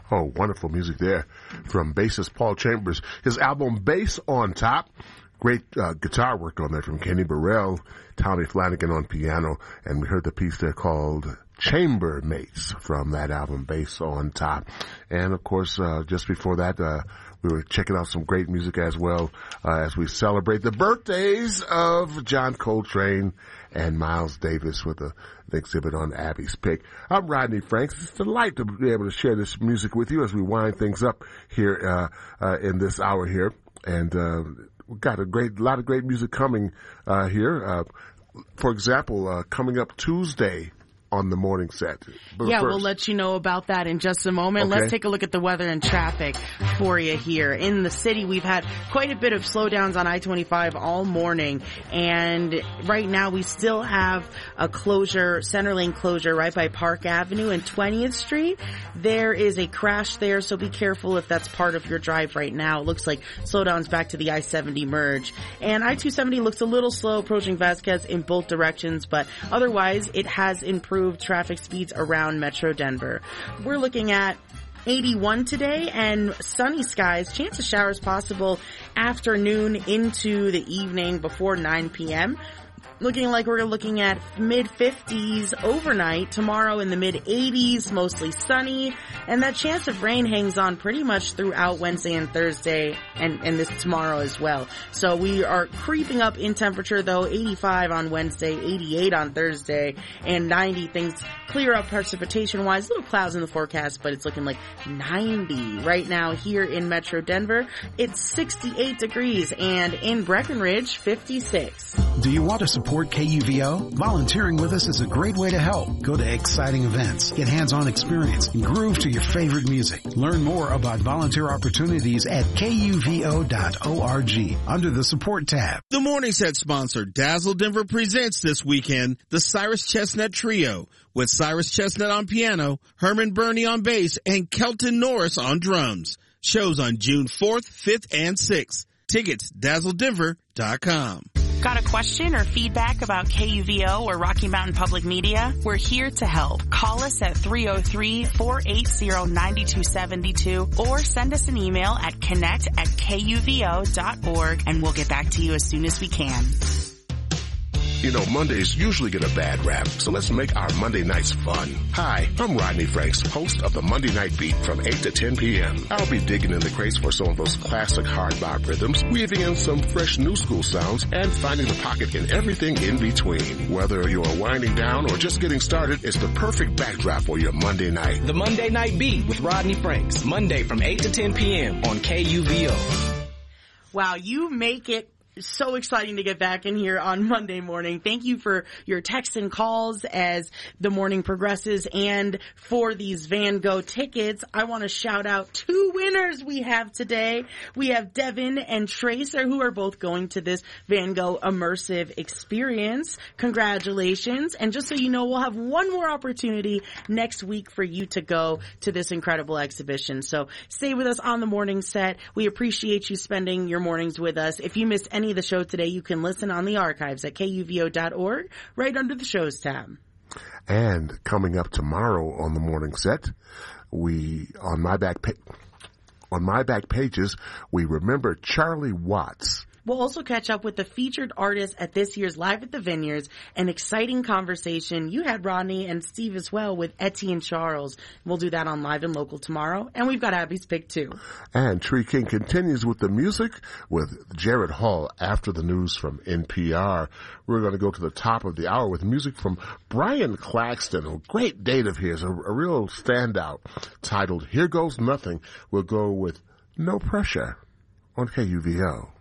Oh, wonderful music there from bassist Paul Chambers. His album Bass on Top. Great guitar work on there from Kenny Burrell, Tommy Flanagan on piano, and we heard the piece there called Chambermates from that album Bass on Top. And of course, just before that, we were checking out some great music as well as we celebrate the birthdays of John Coltrane and Miles Davis with an exhibit on Abby's Pick. I'm Rodney Franks. It's a delight to be able to share this music with you as we wind things up here in this hour here. And we've got a lot of great music coming here. For example, coming up Tuesday on the morning set. But yeah, first, we'll let you know about that in just a moment. Okay. Let's take a look at the weather and traffic for you here. In the city, we've had quite a bit of slowdowns on I-25 all morning, and right now we still have a closure, center lane closure right by Park Avenue and 20th Street. There is a crash there, so be careful if that's part of your drive right now. It looks like slowdowns back to the I-70 merge. And I-270 looks a little slow approaching Vasquez in both directions, but otherwise it has improved traffic speeds around Metro Denver. We're looking at 81 today and sunny skies, chance of showers possible afternoon into the evening before 9 p.m. Looking like we're looking at mid-50s overnight. Tomorrow in the mid-80s, mostly sunny. And that chance of rain hangs on pretty much throughout Wednesday and Thursday and this tomorrow as well. So we are creeping up in temperature though. 85 on Wednesday, 88 on Thursday, and 90. Things clear up precipitation-wise. Little clouds in the forecast, but it's looking like 90 right now here in Metro Denver. It's 68 degrees, and in Breckenridge, 56. Do you want to support KUVO? Volunteering with us is a great way to help. Go to exciting events, get hands-on experience, and groove to your favorite music. Learn more about volunteer opportunities at kuvo.org under the support tab. The Morning Set sponsor, Dazzle Denver, presents this weekend the Cyrus Chestnut Trio with Cyrus Chestnut on piano, Herman Burney on bass, and Kelton Norris on drums. Shows on June 4th, 5th, and 6th. Tickets, dazzledenver.com. Got a question or feedback about KUVO or Rocky Mountain Public Media? We're here to help. Call us at 303-480-9272 or send us an email at connect@kuvo.org and we'll get back to you as soon as we can. You know, Mondays usually get a bad rap, so let's make our Monday nights fun. Hi, I'm Rodney Franks, host of the Monday Night Beat from 8 to 10 p.m. I'll be digging in the crates for some of those classic hard bop rhythms, weaving in some fresh new school sounds, and finding the pocket in everything in between. Whether you're winding down or just getting started, it's the perfect backdrop for your Monday night. The Monday Night Beat with Rodney Franks, Monday from 8 to 10 p.m. on KUVO. Wow, you make it so exciting to get back in here on Monday morning. Thank you for your texts and calls as the morning progresses. And for these Van Gogh tickets, I want to shout out two winners we have today. We have Devin and Tracer, who are both going to this Van Gogh immersive experience. Congratulations. And just so you know, we'll have one more opportunity next week for you to go to this incredible exhibition. So stay with us on the morning set. We appreciate you spending your mornings with us. If you missed any of the show today, you can listen on the archives at kuvo.org right under the shows tab. And coming up tomorrow on the morning set, on my back pages, we remember Charlie Watts. We'll also catch up with the featured artist at this year's Live at the Vineyards, an exciting conversation. You had Rodney and Steve as well with Etienne Charles. We'll do that on Live and Local tomorrow. And we've got Abby's Pick too. And Tree King continues with the music with Jared Hall after the news from NPR. We're going to go to the top of the hour with music from Brian Claxton, a great date of his, a real standout, titled Here Goes Nothing. We'll go with No Pressure on KUVO.